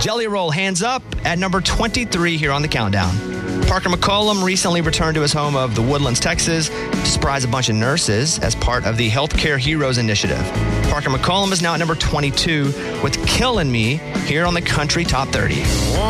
Jelly Roll, Hands Up, at number 23 here on the countdown. Parker McCollum recently returned to his home of the Woodlands, Texas, to surprise a bunch of nurses as part of the Healthcare Heroes Initiative. Parker McCollum is now at number 22 with Killin' Me here on the Country Top 30.